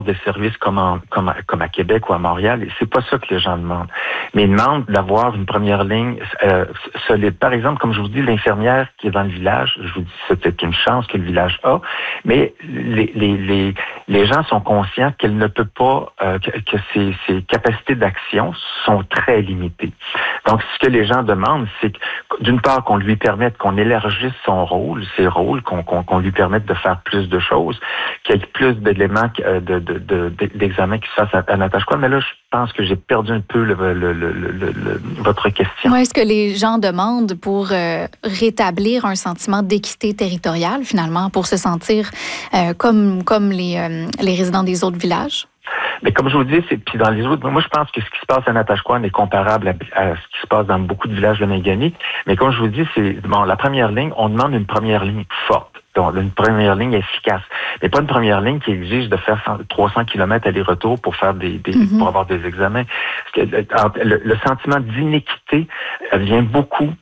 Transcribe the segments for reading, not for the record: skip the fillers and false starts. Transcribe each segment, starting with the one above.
des services comme à Québec ou à Montréal. Et c'est pas ça que les gens demandent. Mais ils demandent d'avoir une première ligne solide. Par exemple, comme je vous dis, l'infirmière qui est dans le village, je vous dis, c'est une chance que le village a, mais les gens sont conscients qu'elle ne peut pas, que ses capacités d'action sont très limitées. Donc, ce que les gens demandent, c'est d'une part qu'on lui permette, qu'on élargisse ses rôles, qu'on lui permette de faire plus de choses, qu'il y ait plus d'éléments d'examen qui se fassent à Natashquan. Mais là, je pense que j'ai perdu un peu votre question. Est-ce que les gens demandent pour rétablir un sentiment d'équité territoriale, finalement, pour se sentir comme les résidents des autres villages? Mais comme je vous dis, puis dans les autres, moi je pense que ce qui se passe à Natashquan est comparable à ce qui se passe dans beaucoup de villages de Mingani. Mais comme je vous dis, la première ligne, on demande une première ligne forte. Donc, une première ligne efficace. Mais pas une première ligne qui exige de faire 300 km aller-retour pour faire pour avoir des examens. Parce que le sentiment d'inéquité vient beaucoup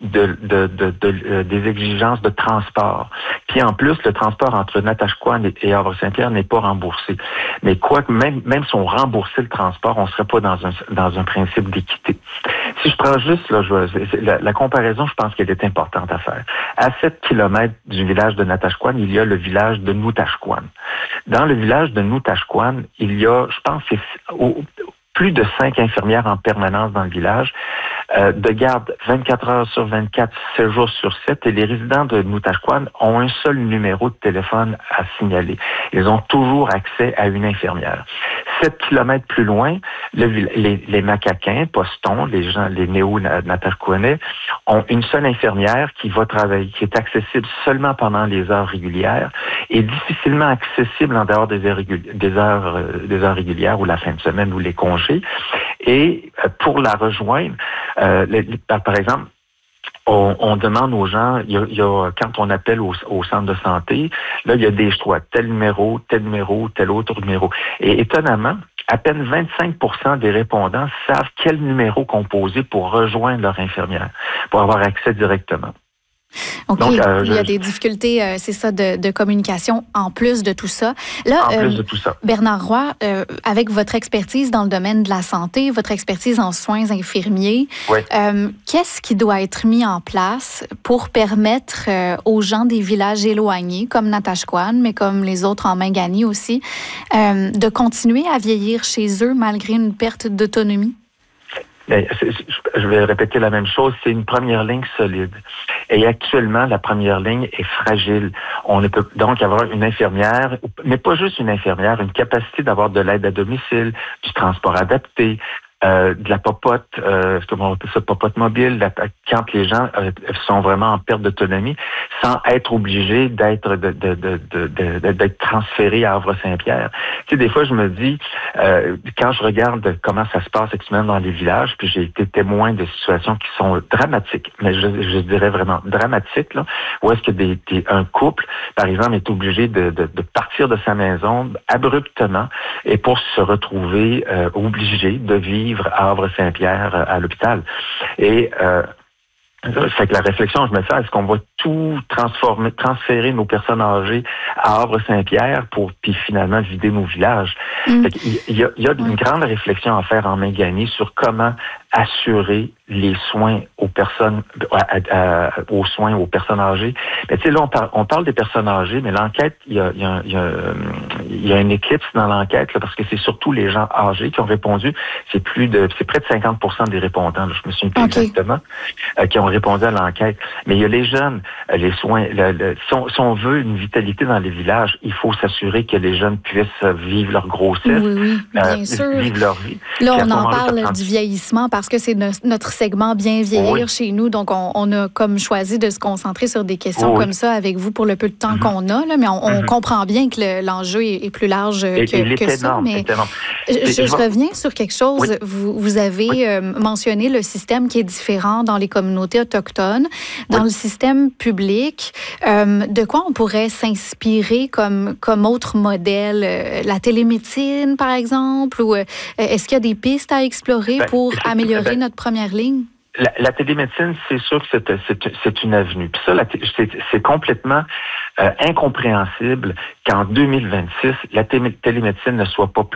des exigences de transport. Puis en plus, le transport entre Natashquan et Havre-Saint-Pierre n'est pas remboursé. Mais même si on remboursait le transport, on serait pas dans un principe d'équité. Si je prends juste la comparaison, je pense qu'elle est importante à faire. À 7 km du village de Natashquan, il y a le village de Noutashquan. Dans le village de Noutashquan, il y a, je pense, plus de 5 infirmières en permanence dans le village, de garde 24 heures sur 24, 7 jours sur 7, et les résidents de Noutashquan ont un seul numéro de téléphone à signaler. Ils ont toujours accès à une infirmière. 7 kilomètres plus loin, les Macaquins, Postons, les néo-Natashquanais, ont une seule infirmière qui va travailler, qui est accessible seulement pendant les heures régulières et difficilement accessible en dehors des heures régulières ou la fin de semaine ou les congés. Et pour la rejoindre, par exemple, on demande aux gens, quand on appelle au centre de santé, là, il y a des choix, tel numéro, tel autre numéro. Et étonnamment, à peine 25% des répondants savent quel numéro composer pour rejoindre leur infirmière, pour avoir accès directement. OK. Donc, il y a des difficultés, c'est ça, de communication en plus de tout ça. Là, en plus de tout ça. Bernard Roy, avec votre expertise dans le domaine de la santé, votre expertise en soins infirmiers, oui. Qu'est-ce qui doit être mis en place pour permettre aux gens des villages éloignés, comme Natashquan, mais comme les autres en Mingani aussi, de continuer à vieillir chez eux malgré une perte d'autonomie? Je vais répéter la même chose, c'est une première ligne solide. Et actuellement, la première ligne est fragile. On ne peut donc avoir une infirmière, mais pas juste une infirmière, une capacité d'avoir de l'aide à domicile, du transport adapté, de la popote, comment on appelle ça, popote mobile, quand les gens sont vraiment en perte d'autonomie, sans être obligés d'être transférés à Havre-Saint-Pierre. Tu sais, des fois, je me dis, quand je regarde comment ça se passe actuellement dans les villages, puis j'ai été témoin de situations qui sont dramatiques, mais je dirais vraiment dramatiques, là, où est-ce que un couple, par exemple, est obligé de partir de sa maison abruptement et pour se retrouver obligé de vivre à Havre-Saint-Pierre à l'hôpital. Et fait que la réflexion, je me fais, est-ce qu'on va tout transférer nos personnes âgées à Havre-Saint-Pierre puis finalement vider nos villages? Fait qu'il y a une grande réflexion à faire en Mingani sur comment assurer les soins aux personnes aux personnes âgées. Mais tu sais, là, on parle des personnes âgées, mais l'enquête, il y a une éclipse dans l'enquête, là, parce que c'est surtout les gens âgés qui ont répondu. C'est près de 50% des répondants, là, je me souviens plus exactement, qui ont répondu à l'enquête. Mais il y a les jeunes, les soins. Si on veut une vitalité dans les villages, il faut s'assurer que les jeunes puissent vivre leur grossesse, bien sûr. Vivre leur vie. Là, on en parle du vieillissement parce que c'est notre segment bien vieillir chez nous. Donc, on a comme choisi de se concentrer sur des questions comme ça avec vous pour le peu de temps qu'on a. Là, mais on comprend bien que l'enjeu est plus large que ça. Énorme, mais je reviens sur quelque chose. Vous avez mentionné le système qui est différent dans les communautés autochtones. Dans le système public, de quoi on pourrait s'inspirer comme autre modèle? La télémédecine, par exemple? Ou est-ce qu'il y a des pistes à explorer pour améliorer notre première ligne? La télémédecine, c'est sûr que c'est une avenue. Puis ça, c'est complètement incompréhensible qu'en 2026, la télémédecine ne soit pas